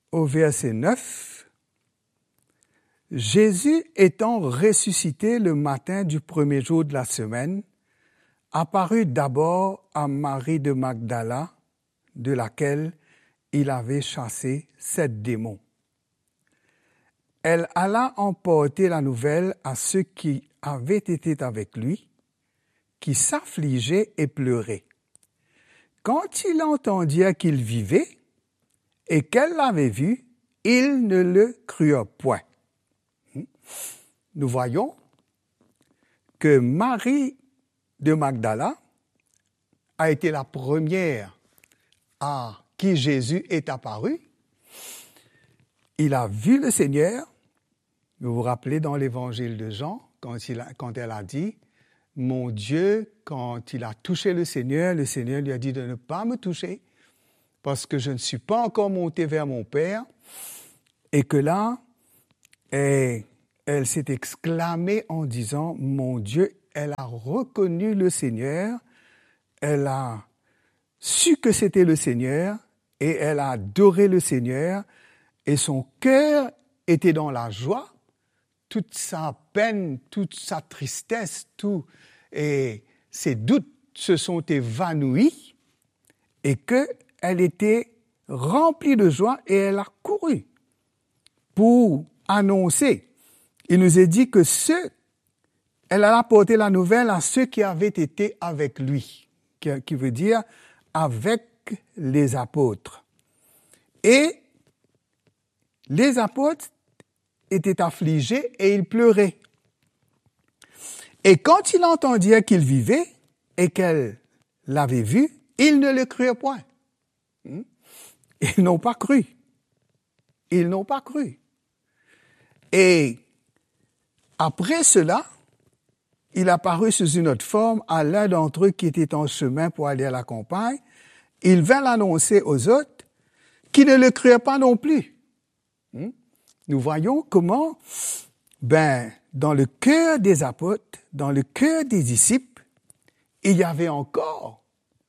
au verset 9, Jésus étant ressuscité le matin du premier jour de la semaine, apparut d'abord à Marie de Magdala, de laquelle il avait chassé 7 démons. Elle alla emporter la nouvelle à ceux qui avaient été avec lui, qui s'affligeaient et pleuraient. Quand ils entendirent qu'il vivait et qu'elle l'avait vu, ils ne le crurent point. Nous voyons que Marie de Magdala a été la première à qui Jésus est apparu. Il a vu le Seigneur. Vous vous rappelez dans l'évangile de Jean, quand elle a dit « Mon Dieu », quand il a touché le Seigneur lui a dit de ne pas me toucher parce que je ne suis pas encore monté vers mon Père. Et que là, elle s'est exclamée en disant « Mon Dieu », elle a reconnu le Seigneur, elle a su que c'était le Seigneur et elle a adoré le Seigneur et son cœur était dans la joie. Toute sa peine, toute sa tristesse, et ses doutes se sont évanouis et qu'elle était remplie de joie et elle a couru pour annoncer. Il nous est dit que elle a apporté la nouvelle à ceux qui avaient été avec lui, qui veut dire avec les apôtres. Et les apôtres étaient affligés et ils pleuraient. Et quand ils entendirent qu'il vivait et qu'elle l'avait vu, ils ne le crurent point. Ils n'ont pas cru. Ils n'ont pas cru. Et après cela, il apparut sous une autre forme à l'un d'entre eux qui était en chemin pour aller à la campagne. Il vint l'annoncer aux autres qui ne le crurent pas non plus. Nous voyons comment, dans le cœur des apôtres, dans le cœur des disciples, il y avait encore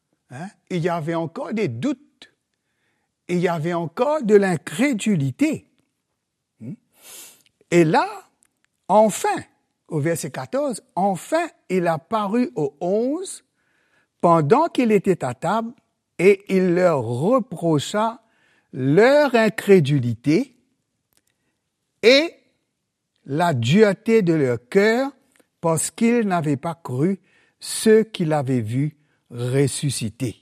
des doutes, il y avait encore de l'incrédulité. Et là, enfin, au verset 14, enfin, il apparut aux 11 pendant qu'il était à table et il leur reprocha leur incrédulité et la dureté de leur cœur parce qu'ils n'avaient pas cru ceux qui l'avaient vu ressusciter.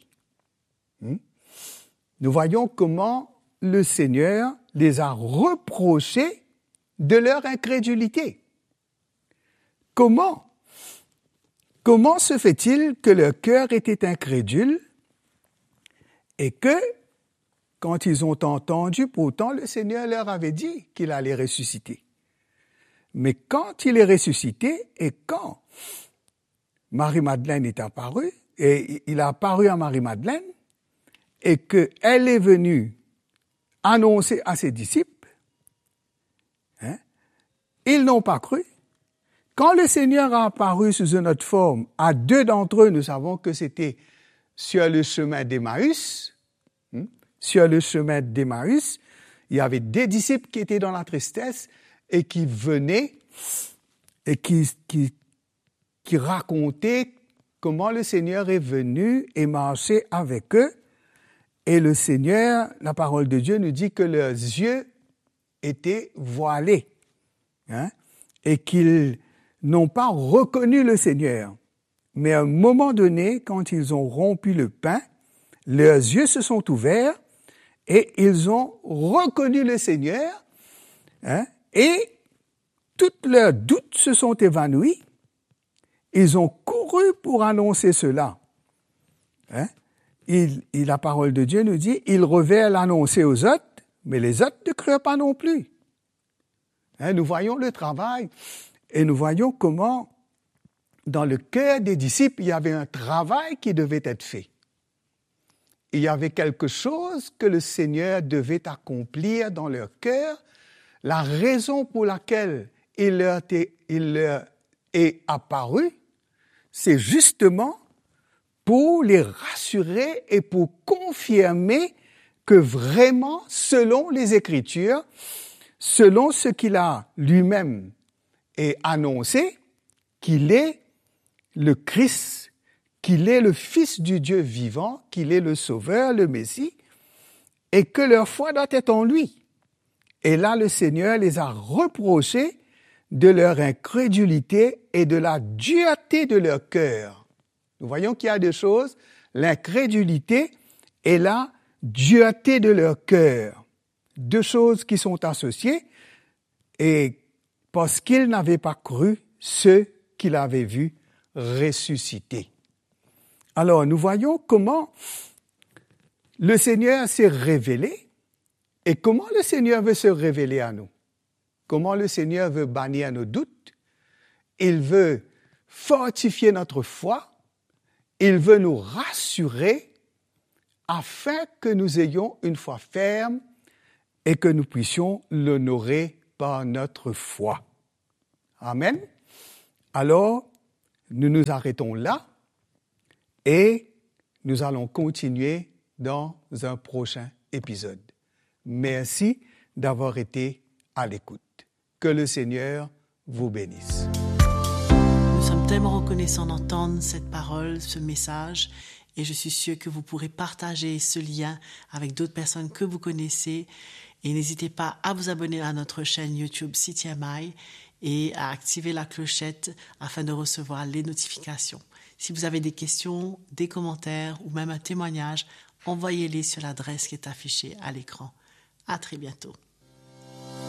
Nous voyons comment le Seigneur les a reprochés de leur incrédulité. Comment se fait-il que leur cœur était incrédule et que, quand ils ont entendu, pourtant le Seigneur leur avait dit qu'il allait ressusciter. Mais quand il est ressuscité et quand Marie-Madeleine est apparue, et il a apparu à Marie-Madeleine, et qu'elle est venue annoncer à ses disciples, ils n'ont pas cru. Quand le Seigneur a apparu sous une autre forme à 2 d'entre eux, nous savons que c'était sur le chemin d'Emmaüs. Sur le chemin d'Emmaüs, il y avait des disciples qui étaient dans la tristesse et qui venaient et qui racontaient comment le Seigneur est venu et marché avec eux. Et le Seigneur, la parole de Dieu nous dit que leurs yeux étaient voilés, et qu'ils n'ont pas reconnu le Seigneur. Mais à un moment donné, quand ils ont rompu le pain, leurs yeux se sont ouverts et ils ont reconnu le Seigneur, et tous leurs doutes se sont évanouis. Ils ont couru pour annoncer cela. La parole de Dieu nous dit, ils revinrent l'annoncer aux autres, mais les autres ne crurent pas non plus. Nous voyons le travail et nous voyons comment, dans le cœur des disciples, il y avait un travail qui devait être fait. Il y avait quelque chose que le Seigneur devait accomplir dans leur cœur. La raison pour laquelle il leur est apparu, c'est justement pour les rassurer et pour confirmer que vraiment, selon les Écritures, selon ce qu'il a lui-même annoncé, qu'il est le Christ, qu'il est le Fils du Dieu vivant, qu'il est le Sauveur, le Messie, et que leur foi doit être en lui. Et là, le Seigneur les a reprochés de leur incrédulité et de la dureté de leur cœur. Nous voyons qu'il y a deux choses, l'incrédulité et la dureté de leur cœur. Deux choses qui sont associées, et parce qu'ils n'avaient pas cru ceux qu'il avait vus ressusciter. Alors, nous voyons comment le Seigneur s'est révélé et comment le Seigneur veut se révéler à nous. Comment le Seigneur veut bannir nos doutes. Il veut fortifier notre foi. Il veut nous rassurer afin que nous ayons une foi ferme et que nous puissions l'honorer par notre foi. Amen. Alors, nous nous arrêtons là et nous allons continuer dans un prochain épisode. Merci d'avoir été à l'écoute. Que le Seigneur vous bénisse. Nous sommes tellement reconnaissants d'entendre cette parole, ce message, et je suis sûre que vous pourrez partager ce lien avec d'autres personnes que vous connaissez. Et n'hésitez pas à vous abonner à notre chaîne YouTube CTMI et à activer la clochette afin de recevoir les notifications. Si vous avez des questions, des commentaires ou même un témoignage, envoyez-les sur l'adresse qui est affichée à l'écran. À très bientôt.